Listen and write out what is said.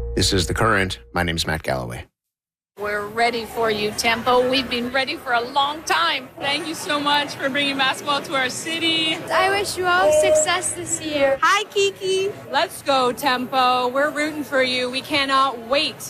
This is The Current. My name is Matt Galloway. We're ready for you, Tempo. We've been ready for a long time. Thank you so much for bringing basketball to our city. I wish you all success this year. Hi, Kiki. Let's go, Tempo. We're rooting for you. We cannot wait